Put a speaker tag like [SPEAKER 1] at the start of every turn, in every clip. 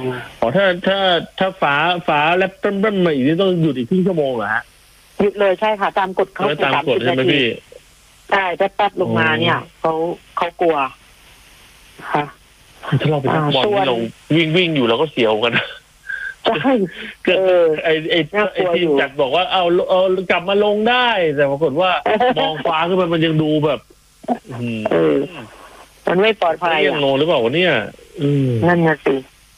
[SPEAKER 1] อ๋อถ้าฟ้าแล้วเริ่มมาอีกนี่ต้องหยุดอีกครึ่งชั่วโมงเหรอฮะ
[SPEAKER 2] หยุดเลยใช่ค่ะตามกฎเขา
[SPEAKER 1] ตามกฎใช่ไหมพี่
[SPEAKER 2] ใช่แป๊บลงมาเนี่ยเขากลัวค่ะ
[SPEAKER 1] ถ้าเราเป็นนักบอลที่เราวิ่งอยู่เราก็เสียวกัน
[SPEAKER 2] ใช่
[SPEAKER 1] ไอ้ทีมจัดบอกว่าเอากลับมาลงได้แต่ปรากฏว่ามองฟ้าขึ้นมันยังดูแบบ
[SPEAKER 2] มันไม่ปลอดภัย
[SPEAKER 1] ยังงงหรือเปล่าวะเนี่ย
[SPEAKER 2] นั่นน่ะสิ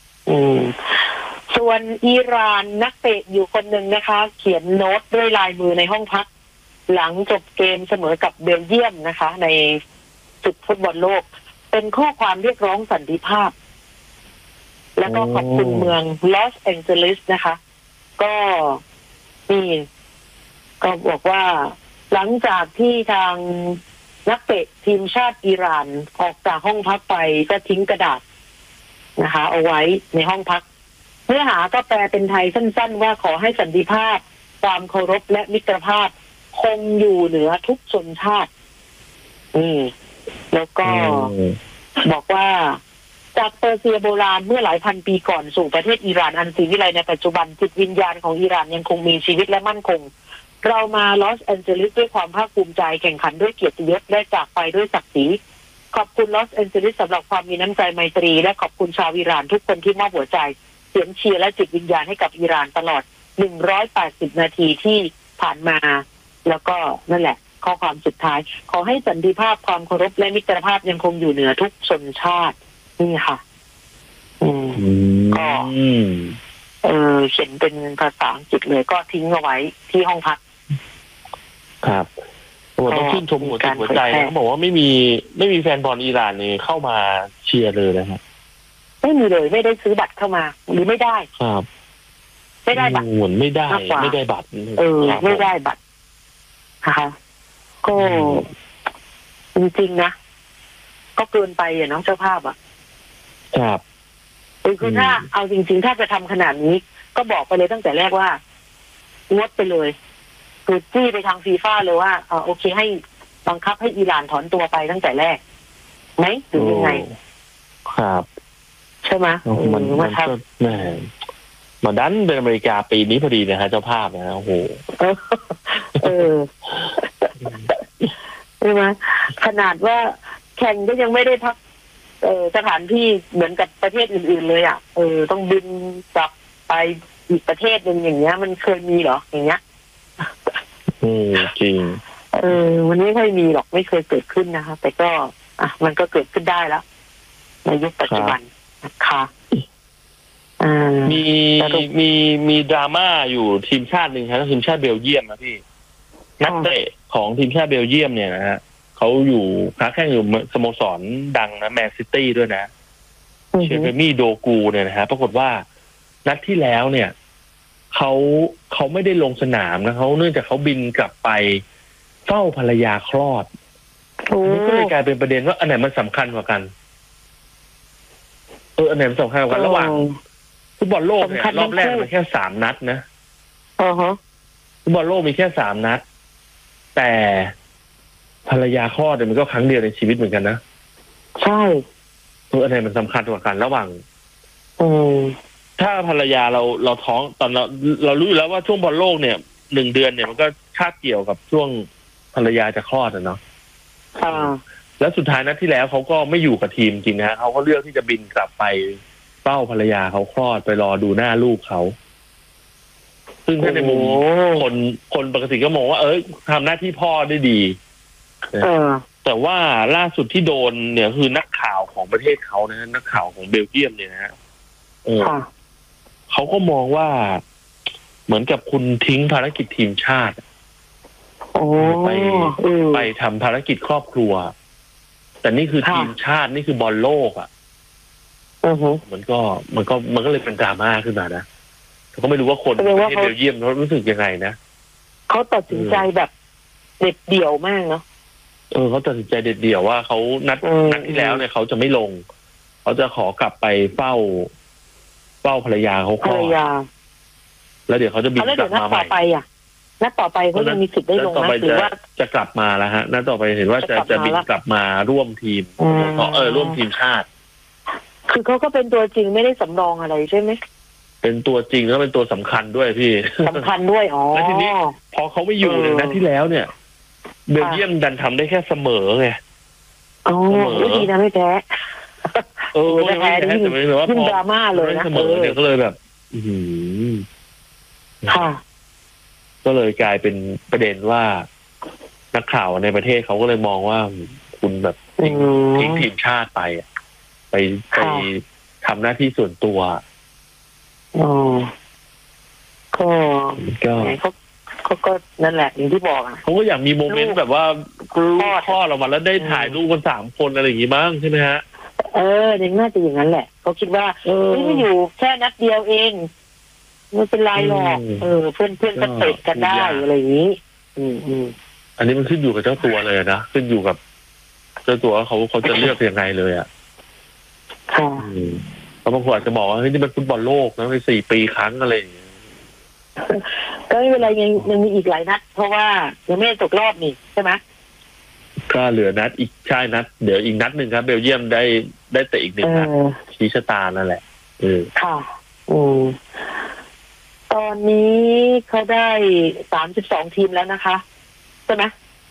[SPEAKER 2] ส่วนอิหร่านนักเตะอยู่คนหนึ่งนะคะ เขียนโน้ตด้วยลายมือในห้องพักหลังจบเกมเสมอกับเบลเยียมนะคะในศึกฟุตบอลโลกเป็นข้อความเรียกร้องสันติภาพแล้วก็ขอบคุณเมืองลอสแองเจลิสนะคะก็นี่ก็บอกว่าหลังจากที่ทางนักเตะทีมชาติอิหร่านออกจากห้องพักไปก็ทิ้งกระดาษนะคะเอาไว้ในห้องพักเนื้อหาก็แปลเป็นไทยสั้นๆว่าขอให้สันติภาพความเคารพและมิตรภาพคงอยู่เหนือทุกชนชาติแล้วก็บอกว่าจากเปอร์เซียโบราณเมื่อหลายพันปีก่อนสู่ประเทศอิหร่านอันศรีวิไลในปัจจุบันจิตวิญญาณของอิหร่านยังคงมีชีวิตและมั่นคงเรามาลอสแอนเจลิสด้วยความภาคภูมิใจแข่งขันด้วยเกียรติยศและจากไปด้วยศักดิ์ศรีขอบคุณลอสแอนเจลิสสำหรับความมีน้ำใจไมตรีและขอบคุณชาวอิหร่านทุกคนที่มอบหัวใจเสียงเชียร์และจิตวิญญาณให้กับอิหร่านตลอด180นาทีที่ผ่านมาแล้วก็นั่นแหละข้อความสุดท้ายขอให้สันติภาพความเคารพและมิตรภาพยังคงอยู่เหนือทุกชนชาตินี่ค่ะก็เขียนเป็นภาษาอังกฤษเลยก็ทิ้งเอาไว้ที่ห้องพัก
[SPEAKER 1] ครับต้องชื่นชมหัวใจเขาบอกว่าไม่มีแฟนบอลอิหร่านนี่เข้ามาเชียร์เลยนะครับ
[SPEAKER 2] ไม่มีเลยไม่ได้ซื้อบัตรเข้ามาหรือไม่ได้
[SPEAKER 1] ครับ
[SPEAKER 2] ไม่ได้บัตร
[SPEAKER 1] เหมือนไม่ได้บัตรไม่ได้บัตร
[SPEAKER 2] นะคะก็จริงๆนะก็เกินไปอ่ะน้องเจ้าภาพอ่ะ
[SPEAKER 1] ครับ
[SPEAKER 2] คือถ้าเอาจริงๆถ้าจะทำขนาดนี้ก็บอกไปเลยตั้งแต่แรกว่างดไปเลยคือจี้ไปทางฟีฟ่าเลยว่าโอเคให้บังคับให้อิหร่านถอนตัวไปตั้งแต่แรกไหมหรือยังไง
[SPEAKER 1] ครับ
[SPEAKER 2] ใช่ไหม
[SPEAKER 1] มันก็แหมมาดันเป็นอเมริกาปีนี้พอดีนะฮะเจ้าภาพนะโอ้โห
[SPEAKER 2] ใช่ไหมขนาดว่าแข่งก็ยังไม่ได้พักสถานที่เหมือนกับประเทศอื่นๆเลยอ่ะต้องบินกลับไปอีกประเทศนึงอย่างเงี้ยมันเคยมีเหรออย่างเงี้ย
[SPEAKER 1] จริง
[SPEAKER 2] มันไม่ค่อยมีหรอกไม่เคยเกิดขึ้นนะคะแต่ก็มันก็เกิดขึ้นได้แล้วในยุคปัจจุบันนะคะ
[SPEAKER 1] มีดราม่าอยู่ทีมชาติหนึ่งครับทีมชาติเบลเยียมนะพี่นักเตะของทีมชาติเบลเยียมเนี่ยนะฮะเขาอยู่ค้าแข่งอยู่สโมสรดังนะแมนซิตี้ด้วยนะเชฟมี่โดกูเนี่ยนะฮะปรากฏว่านัดที่แล้วเนี่ยเขาไม่ได้ลงสนามนะเขาเนื่องจากเขาบินกลับไปเฝ้าภรรยาคลอดนี่ก็เลยกลายเป็นประเด็นว่าอันไหนมันสำคัญกว่ากันอันไหนมันสำคัญกว่ากันระหว่างฟุตบอลโลกเนี่ยรอบแรกมันแค่3 นัดนะฟุตบอลโลกมีแค่3 นัดแต่ภรรยาคลอดเนี่ยมันก็ครั้งเดียวในชีวิตเหมือนกันนะ
[SPEAKER 2] ใช่
[SPEAKER 1] อันไหนมันสำคัญกว่ากันระหว่างถ้าภรรยาเราท้องตอนเรารู้อยู่แล้วว่าช่วงบอลโลกเนี่ย1 เดือนเนี่ยมันก็คาบเกี่ยวกับช่วงภรรยาจะคลอดเนาะแล้วสุดท้ายนัดที่แล้วเขาก็ไม่อยู่กับทีมจริงนะเขาก็เลือกที่จะบินกลับไปเฝ้าภรรยาเขาคลอดไปรอดูหน้าลูกเขาซึ่งถ้าในมุมคนปกติก็มองว่าทำหน้าที่พ่อได้ดีแต่ว่าล่าสุดที่โดนเนี่ยคือนักข่าวของประเทศเขานะนักข่าวของเบลเยียมเนี่ยนะเขาก็มองว่าเหมือนกับคุณทิ้งภารกิจทีมชาติไปทำภารกิจครอบครัวแต่นี่คือทีมชาตินี่คือบอลโลกอ่ะมันก็เลยเป็นดราม่าขึ้นมานะแต่ก็ไม่รู้ว่าคนประเทศเบลเยียมเขารู้สึกยังไงนะ
[SPEAKER 2] เขาตัดสินใจแบบเด็ดเดี่ยวมากเนาะ
[SPEAKER 1] เขาตัดสินใจเด็ดเดี่ยวว่าเขานัดที่แล้วเนี่ยเขาจะไม่ลงเขาจะขอกลับไปเฝ้าภรรยาเขาคลอดแล้วเดี๋ยวเขาจะบินกลับมาใหม่
[SPEAKER 2] นัดต่อไปเขายังมีสิทธิ์ได้ลงนะหรือว่า
[SPEAKER 1] จะกลับมาแล้วฮะนัดต่อไปเห็นว่าจะบินกลับมาร่วมทีมร่วมทีมชาติ
[SPEAKER 2] คือเขาก็เป็นตัวจริงไม่ได้สำรองอะไรใช่ไหม
[SPEAKER 1] เป็นตัวจริงแล้วเป็นตัวสำคัญด้วยพี่
[SPEAKER 2] สำคัญด้วยอ๋อ
[SPEAKER 1] แล้วทีนี้พอเขาไม่อยู่ในนัดที่แล้วเนี่ยเบลเยียมดันทำได้แค่เสมอไง
[SPEAKER 2] อ๋อดีนะไม่แพ้
[SPEAKER 1] ไม่แพ้แต่ว่า
[SPEAKER 2] พอดราม่าเลยนะ
[SPEAKER 1] เสมอเนี่ยก็เลยแบบ
[SPEAKER 2] ค่ะ
[SPEAKER 1] ก็เลยกลายเป็นประเด็นว่านักข่าวในประเทศเขาก็เลยมองว่าคุณแบบทิ้งทีมชาติไปทำหน้าที่ส่วนตัว
[SPEAKER 2] ก็นั่นแหละอย่างที่บอก
[SPEAKER 1] เขาก็อยากมีโมเมนต์แบบว่าคลอดออกมาแล้วได้ถ่ายรูปกัน3 คนอะไรอย่างงี้บ้างใช่ไหมฮะ
[SPEAKER 2] ยังน่าจะอย่างนั้นแหละเขาคิดว่าไม่อยู่แค่นัดเดียวเองไม่เป็นไรหรอกเพื่อนก็เตะกันได้อะไรอย่างนี้
[SPEAKER 1] อันนี้มันขึ้นอยู่กับเจ้าตัวเลยนะขึ้นอยู่กับเจ้าตัวเขาจะเลือกยังไงเลยอ่ะเพราะบางคนอาจจะบอกว่าเฮ้ยนี่มันฟุตบอลโลกนะไป4 ปีครั้งอะไรอย่างเงี้ย
[SPEAKER 2] ก็ไม่เป็นไรยังมีอีกหลายนัดเพราะว่ายังไม่ตกรอบนี่ใช่ไหม
[SPEAKER 1] ก็เหลือนัดอีกใช่นัดเดี๋ยวอีกนัดหนึ่งครับเบลเยียมได้เตะอีก1 นัดชี้ชะตานั่นแหละ
[SPEAKER 2] ค่ะตอนนี้เขาได้32 ทีมแล้วนะคะใช่ไหม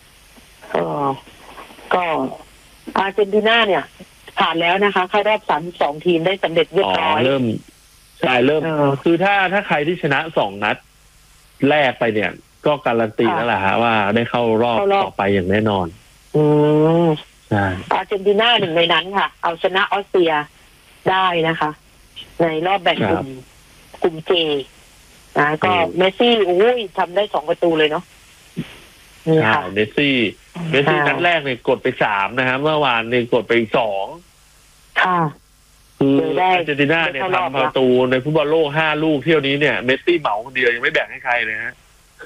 [SPEAKER 2] ก็อาร์เจนตินาเนี่ยผ่านแล้วนะคะเข้ารอบ32 ทีมได้สำเร็จเรียบร้อย
[SPEAKER 1] เริ่มคือถ้าใครที่ชนะ2 นัดแรกไปเนี่ยก็การันตีแล้วแหละฮะว่าได้เข้ารอบต่อไปอย่างแน่นอนใช่
[SPEAKER 2] อาร์เจนตินา1 ในนั้นค่ะเอาชนะออสเตรียได้นะคะในรอบแบ่งกลุ่มเจก็เมสซี่ทำได้2 ประตูเลยเนาะ
[SPEAKER 1] นี่ค่ะเมสซี่นัดแรกเนี่ยกดไป3นะฮะเมื่อวานเนี่ยกดไป2
[SPEAKER 2] ค่ะ
[SPEAKER 1] คืออาร์เจนตินาเนี่ยทำประตูในฟุตบอลโลก5 ลูกเที่ยวนี้เนี่ยเมสซี่เหมาคนเดียวยังไม่แบ่งให้ใครเลยฮะ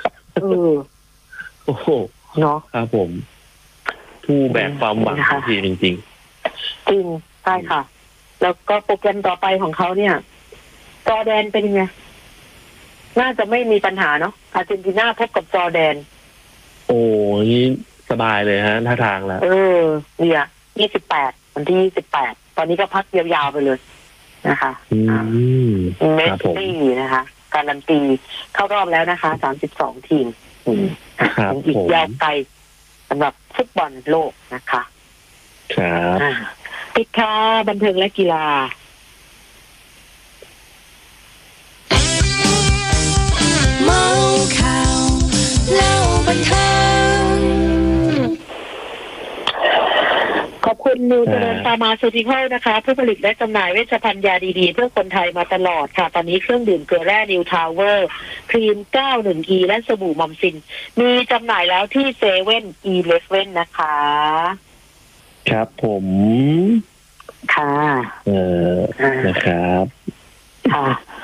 [SPEAKER 1] โอ้โห
[SPEAKER 2] เนาะ
[SPEAKER 1] ครับผมผู้แบกความหวังทีจริงจริง
[SPEAKER 2] ใช่ค่ะแล้วก็โปรแกรมต่อไปของเขาเนี่ยจอร์แดนเป็นยังไงน่าจะไม่มีปัญหาเนาะอาร์เจนตินาพบกับจอร์แดน
[SPEAKER 1] นี่สบายเลยฮะท่าทางแล้ว
[SPEAKER 2] เนี่ย28วันที่28ตอนนี้ก็พักยาวๆไปเลยนะคะเมสซี่นะคะการันตีเข้ารอบแล้วนะคะ32 ทีมอีกยาวไกลสำหรับฟุตบอลโลกนะคะ
[SPEAKER 1] ครับ
[SPEAKER 2] ปิดค่าบันเทิงและกีฬา
[SPEAKER 3] เมาข่าวเล่าบันเทิง
[SPEAKER 2] ขอบคุณนิวเจริญฟาร์มาซูติคอลนะคะผู้ผลิตและจำหน่ายเวชภัณฑ์ยาดีๆเพื่อคนไทยมาตลอดค่ะตอนนี้เครื่องดื่มเกลือแร่นิวทาวเวอร์ครีม 91E และสบู่มัมซินมีจำหน่ายแล้วที่เซเว่น11นะคะ
[SPEAKER 1] ครับผม
[SPEAKER 2] ค่ะ
[SPEAKER 1] นะครับ
[SPEAKER 2] ค่ะ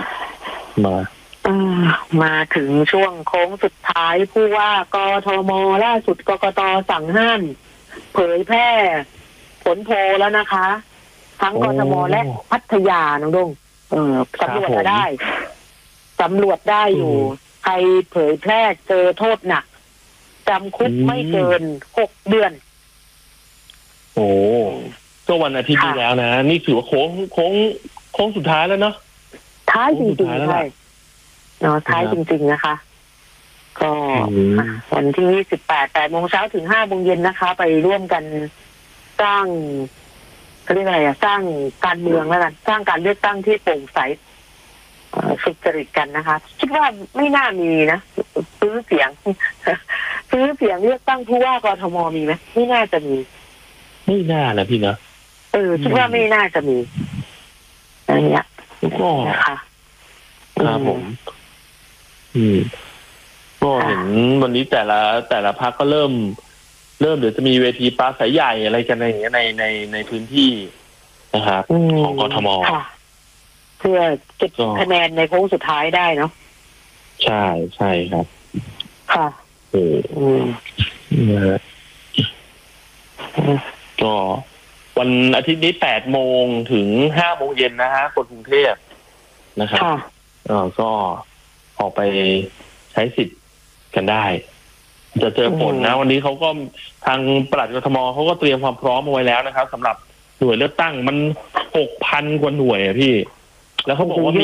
[SPEAKER 2] มาถึงช่วงโค้งสุดท้ายผู้ว่ากทม.ล่าสุดกกต.สั่งห้ามเผยแพร่ผลโพลแล้วนะคะทั้งกทม.และพัทยาน้องดงสำรวจได้อยู่ใครเผยแพร่เจอโทษหนักจำคุกไม่เกิน6 เดือน
[SPEAKER 1] ก็วันอาทิตย์ที่แล้วนะนี่ถือว่าโค้งสุดท้ายแล้วเนาะ
[SPEAKER 2] ท้ายจริงๆใช่ท้ายจริงๆนะคะก็วันที่8 โมงเช้าถึง5 โมงเย็นนะคะไปร่วมกันสร้างเขาเรียกอะไรสร้างการเมืองแล้วกันสร้างการเลือกตั้งที่โปร่งใสสุจริตกันนะคะคิดว่าไม่น่ามีนะซื้อเสียงเลือกตั้งผู้ว่ากทม.มีไหมไม่น่าจะมี
[SPEAKER 1] ไม่น่านะพี่นะ
[SPEAKER 2] คิดว่าไม่น่าจะมีอะไรเงี้ย
[SPEAKER 1] ก็
[SPEAKER 2] นะคะ
[SPEAKER 1] ครับผมก็เห็นวันนี้แต่ละพรรคก็เริ่มเดี๋ยวจะมีเวทีปราศัยใหญ่อะไรกันอย่างเงี้ยในพื้นที่นะครับของกทม.
[SPEAKER 2] เพื่อเก็บคะแนนในโค้งสุดท้ายได้เนาะ
[SPEAKER 1] ใช่ครับ
[SPEAKER 2] ค่ะ
[SPEAKER 1] ก็วันอาทิตย์นี้8 โมงถึง5 โมงเย็นนะฮะคนกรุงเทพนะครับก็ออกไปใช้สิทธิ์กันได้จะเจอผลนะวันนี้เขาก็ทางปลัดกทม.เขาก็เตรียมความพร้อมเอาไว้แล้วนะครับสำหรับหน่วยเลือกตั้งมัน 6,000 กว่าหน่วยอะพี่ แล้วเขาบอกว่ามี